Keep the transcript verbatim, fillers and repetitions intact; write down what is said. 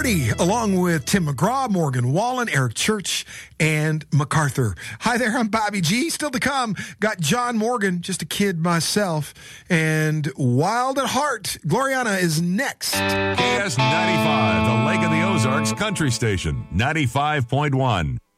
Journey, along with Tim McGraw, Morgan Wallen, Eric Church, and MacArthur. Hi there, I'm Bobby G. Still to come, got John Morgan, just a kid myself, and Wild at Heart. Gloriana is next. K S ninety-five, the Lake of the Ozarks Country Station, ninety-five point one.